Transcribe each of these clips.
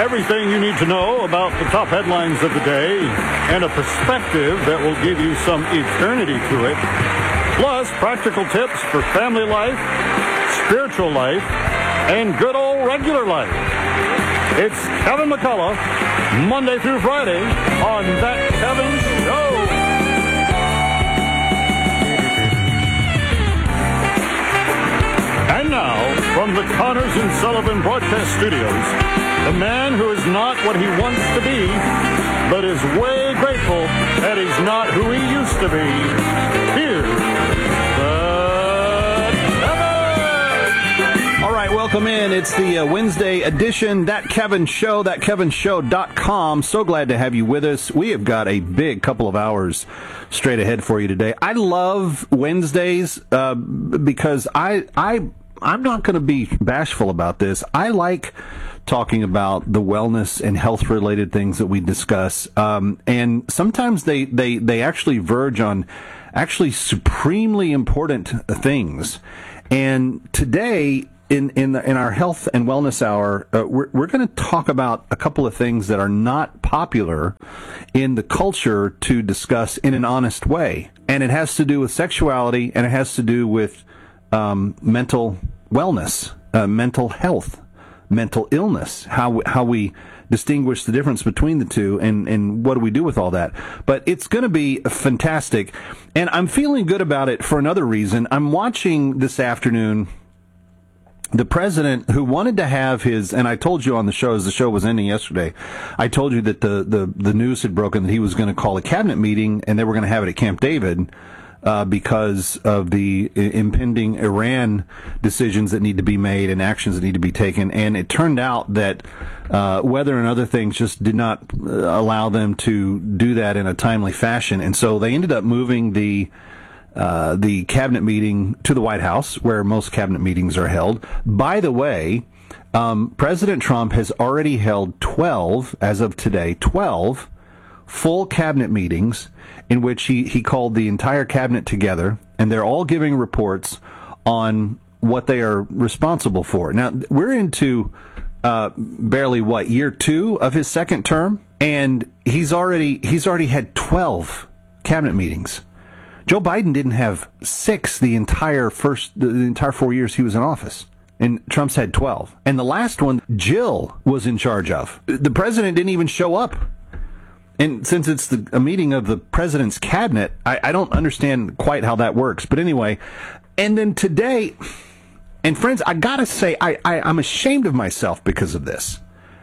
Everything you need to know about the top headlines of the day and a perspective that will give you some eternity to it. Plus, practical tips for family life, spiritual life, and good old regular life. It's Kevin McCullough, Monday through Friday on That Kevin Show. And now, from the Connors and Sullivan Broadcast Studios, the man who is not what he wants to be, but is way grateful that he's not who he used to be. Here's the Kevin! All right, welcome in. It's the Wednesday edition, That Kevin Show, thatkevinshow.com. So glad to have you with us. We have got a big couple of hours straight ahead for you today. I love Wednesdays because I'm not going to be bashful about this. I like talking about the wellness and health-related things that we discuss, and sometimes they actually verge on actually supremely important things. And today, in our health and wellness hour, we're going to talk about a couple of things that are not popular in the culture to discuss in an honest way, and it has to do with sexuality, and it has to do with mental wellness, mental health, mental illness, how we distinguish the difference between the two, and what do we do with all that. But it's going to be fantastic, and I'm feeling good about it for another reason. I'm watching this afternoon the president, who wanted to have his, and I told you on the show, as the show was ending yesterday, I told you that the news had broken that he was going to call a cabinet meeting, and they were going to have it at Camp David, because of the impending Iran decisions that need to be made and actions that need to be taken. And it turned out that weather and other things just did not allow them to do that in a timely fashion. And so they ended up moving the cabinet meeting to the White House, where most cabinet meetings are held. By the way, President Trump has already held 12, as of today, 12 full cabinet meetings in which he called the entire cabinet together, and they're all giving reports on what they are responsible for. Now, we're into barely, year 2 of his second term, and he's already had 12 cabinet meetings. Joe Biden didn't have 6 the entire 4 years he was in office. And Trump's had 12. And the last one, Jill was in charge of. The president didn't even show up. And since it's a meeting of the president's cabinet, I don't understand quite how that works. But anyway, and then today, and friends, I gotta say, I'm ashamed of myself because of this.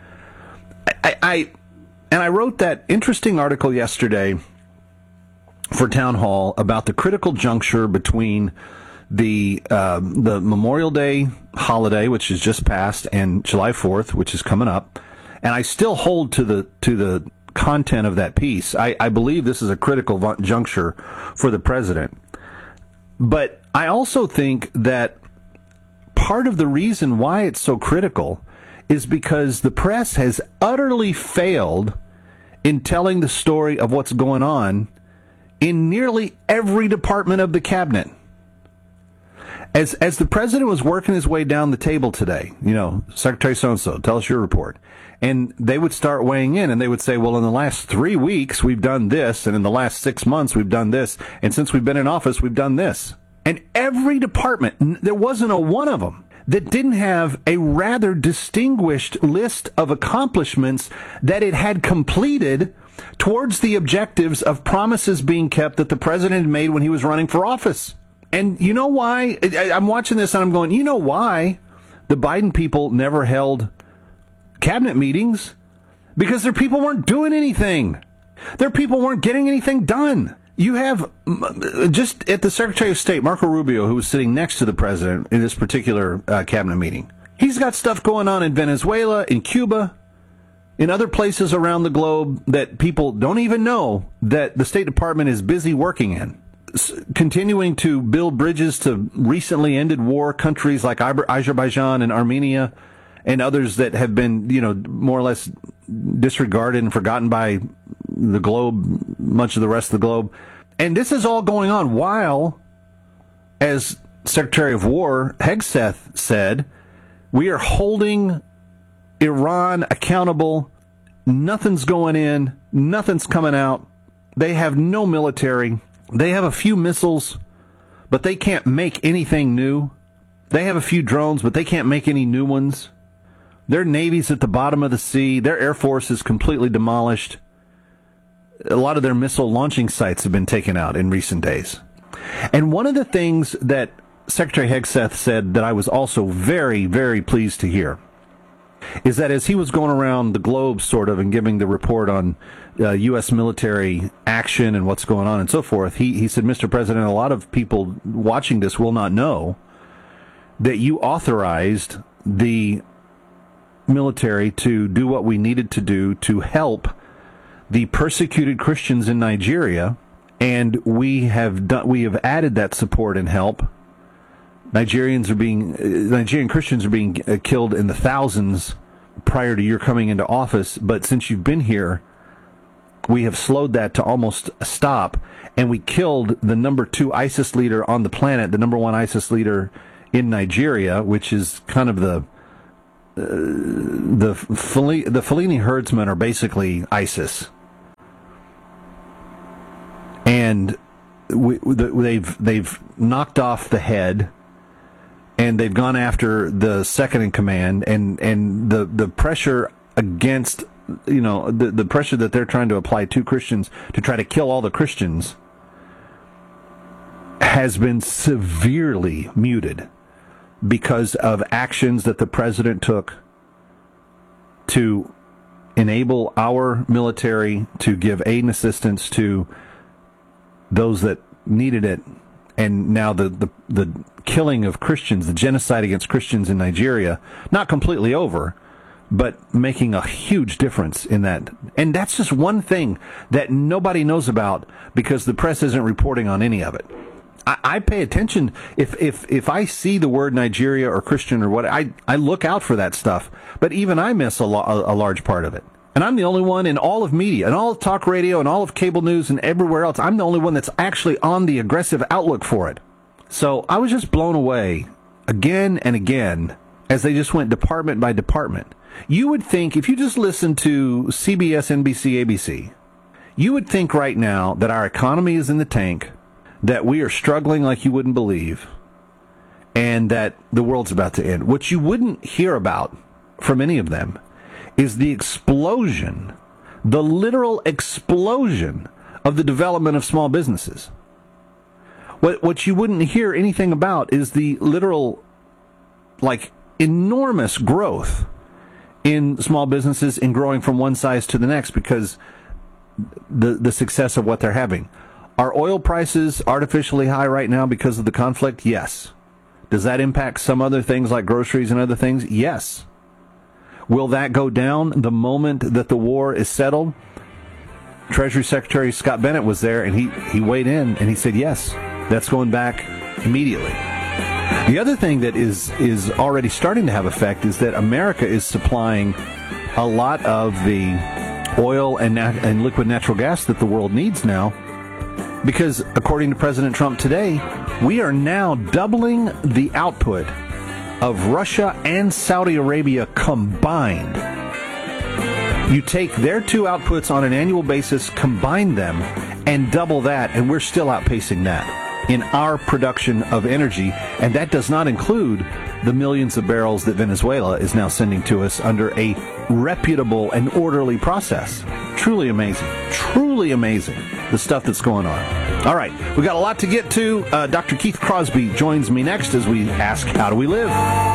I wrote that interesting article yesterday for Town Hall about the critical juncture between the Memorial Day holiday, which is just passed, and July 4th, which is coming up. And I still hold to the content of that piece. I believe this is a critical juncture for the president. But I also think that part of the reason why it's so critical is because the press has utterly failed in telling the story of what's going on in nearly every department of the cabinet. As the president was working his way down the table today, Secretary so-and-so, tell us your report. And they would start weighing in, and they would say, well, in the last 3 weeks, we've done this, and in the last 6 months, we've done this, and since we've been in office, we've done this. And every department, there wasn't a one of them that didn't have a rather distinguished list of accomplishments that it had completed towards the objectives of promises being kept that the president had made when he was running for office. And you know why? I'm watching this and I'm going, you know why the Biden people never held cabinet meetings? Because their people weren't doing anything. Their people weren't getting anything done. You have, just at the Secretary of State, Marco Rubio, who was sitting next to the president in this particular cabinet meeting. He's got stuff going on in Venezuela, in Cuba, in other places around the globe that people don't even know that the State Department is busy working in. Continuing to build bridges to recently ended war countries like Azerbaijan and Armenia and others that have been, more or less disregarded and forgotten by the globe, much of the rest of the globe. And this is all going on while, as Secretary of War Hegseth said, we are holding Iran accountable. Nothing's going in. Nothing's coming out. They have no military. They have a few missiles, but they can't make anything new. They have a few drones, but they can't make any new ones. Their navy's at the bottom of the sea. Their air force is completely demolished. A lot of their missile launching sites have been taken out in recent days. And one of the things that Secretary Hegseth said that I was also very, very pleased to hear is that as he was going around the globe sort of and giving the report on U.S. military action and what's going on and so forth, he said, Mr. President, a lot of people watching this will not know that you authorized the military to do what we needed to do to help the persecuted Christians in Nigeria, and we have added that support and help. Nigerian Christians are being killed in the thousands prior to your coming into office, but since you've been here, we have slowed that to almost a stop, and we killed the number 2 ISIS leader on the planet, the number 1 ISIS leader in Nigeria, which is kind of the Fulani herdsmen are basically ISIS, and they've knocked off the head. And they've gone after the second in command, and the pressure against, the pressure that they're trying to apply to Christians to try to kill all the Christians has been severely muted because of actions that the president took to enable our military to give aid and assistance to those that needed it. And now the killing of Christians, the genocide against Christians in Nigeria, not completely over, but making a huge difference in that. And that's just one thing that nobody knows about because the press isn't reporting on any of it. I pay attention. If I see the word Nigeria or Christian or what, I look out for that stuff. But even I miss a large part of it. And I'm the only one in all of media, and all of talk radio, and all of cable news, and everywhere else. I'm the only one that's actually on the aggressive outlook for it. So I was just blown away again and again as they just went department by department. You would think, if you just listen to CBS, NBC, ABC, you would think right now that our economy is in the tank, that we are struggling like you wouldn't believe, and that the world's about to end. What you wouldn't hear about from any of them is the explosion, the literal explosion of the development of small businesses. What you wouldn't hear anything about is the literal, enormous growth in small businesses and growing from one size to the next because the success of what they're having. Are oil prices artificially high right now because of the conflict? Yes. Does that impact some other things like groceries and other things? Yes. Will that go down the moment that the war is settled? Treasury Secretary Scott Bennett was there, and he weighed in, and he said, yes, that's going back immediately. The other thing that is already starting to have effect is that America is supplying a lot of the oil and liquid natural gas that the world needs now, because according to President Trump today, we are now doubling the output of Russia and Saudi Arabia combined. You take their 2 outputs on an annual basis, combine them, and double that, and we're still outpacing that in our production of energy, and that does not include the millions of barrels that Venezuela is now sending to us under a reputable and orderly process. Truly amazing, the stuff that's going on. All right, we got a lot to get to. Dr. Keith Crosby joins me next as we ask, how do we live?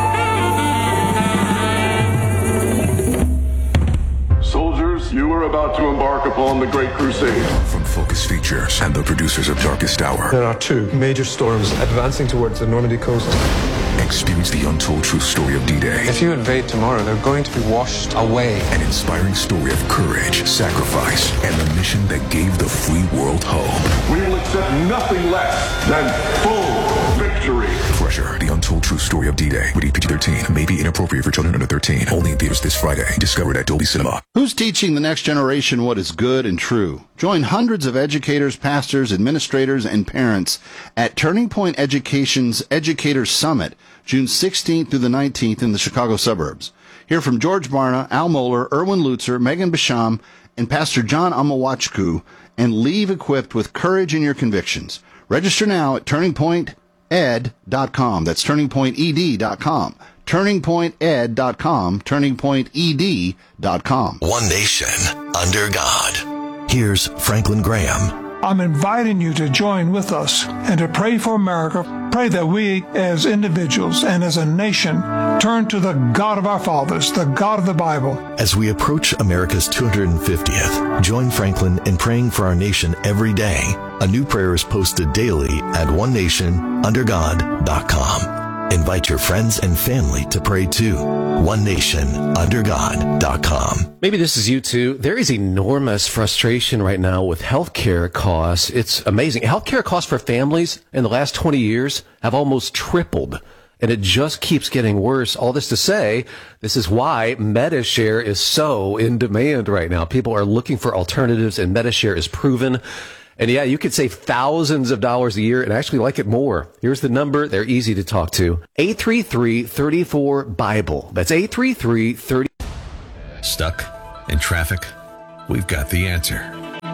Soldiers, you are about to embark upon the Great Crusade. From Focus Features and the producers of Darkest Hour. There are 2 major storms advancing towards the Normandy coast. Experience the untold true story of D-Day. If you invade tomorrow, they're going to be washed away. An inspiring story of courage, sacrifice, and the mission that gave the free world hope. We will accept nothing less than full victory. Crusher, the untold true story of D-Day. Rated PG-13. May be inappropriate for children under 13. Only in theaters this Friday. Discovered at Dolby Cinema. Who's teaching the next generation what is good and true? Join hundreds of educators, pastors, administrators, and parents at Turning Point Education's Educators Summit, June 16th through the 19th in the Chicago suburbs. Hear from George Barna, Al Mohler, Erwin Lutzer, Megan Basham, and Pastor John Amawachku, and leave equipped with courage in your convictions. Register now at turningpointed.com. That's turningpointed.com. turningpointed.com. turningpointed.com. One nation under God. Here's Franklin Graham. I'm inviting you to join with us and to pray for America. Pray that we as individuals and as a nation turn to the God of our fathers, the God of the Bible. As we approach America's 250th, join Franklin in praying for our nation every day. A new prayer is posted daily at onenationundergod.com. Invite your friends and family to pray too. OneNationUnderGod.com. Maybe this is you too. There is enormous frustration right now with healthcare costs. It's amazing. Healthcare costs for families in the last 20 years have almost tripled. And it just keeps getting worse. All this to say, this is why MediShare is so in demand right now. People are looking for alternatives, and MediShare is proven. And yeah, you could save thousands of dollars a year and actually like it more. Here's the number. They're easy to talk to. 833-34-BIBLE. That's 833-30. Stuck in traffic? We've got the answer.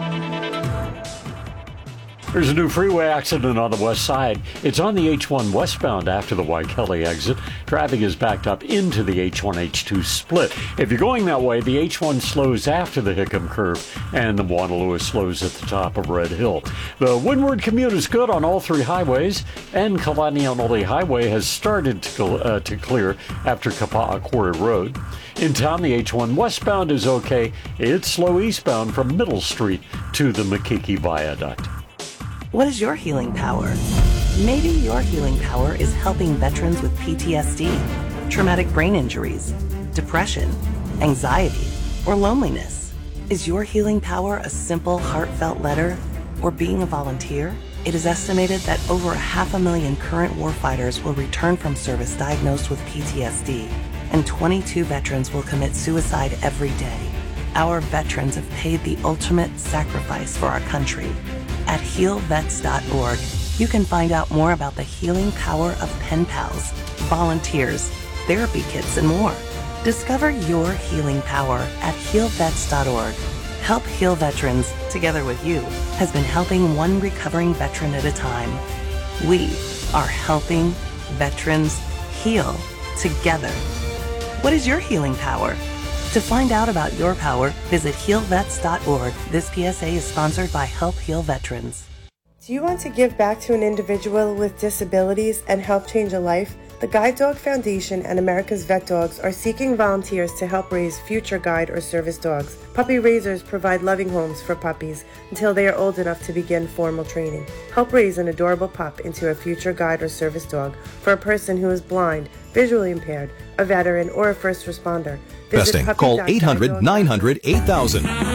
There's a new freeway accident on the west side. It's on the H1 westbound after the Waikele exit. Traffic is backed up into the H1-H2 split. If you're going that way, the H1 slows after the Hickam curve, and the Wanalua slows at the top of Red Hill. The windward commute is good on all three highways, and Kalaniaole Highway has started to clear after Kapa'a Quarry Road. In town, the H1 westbound is okay. It's slow eastbound from Middle Street to the Makiki Viaduct. What is your healing power? Maybe your healing power is helping veterans with PTSD, traumatic brain injuries, depression, anxiety, or loneliness. Is your healing power a simple, heartfelt letter or being a volunteer? It is estimated that over 500,000 current warfighters will return from service diagnosed with PTSD, and 22 veterans will commit suicide every day. Our veterans have paid the ultimate sacrifice for our country. At healvets.org, you can find out more about the healing power of pen pals, volunteers, therapy kits, and more. Discover your healing power at healvets.org. Help Heal Veterans, together with you, has been helping one recovering veteran at a time. We are helping veterans heal together. What is your healing power? To find out about your power, visit healvets.org. This PSA is sponsored by Help Heal Veterans. Do you want to give back to an individual with disabilities and help change a life? The Guide Dog Foundation and America's Vet Dogs are seeking volunteers to help raise future guide or service dogs. Puppy raisers provide loving homes for puppies until they are old enough to begin formal training. Help raise an adorable pup into a future guide or service dog for a person who is blind, visually impaired, a veteran, or a first responder. Testing. Call 800-900-8000.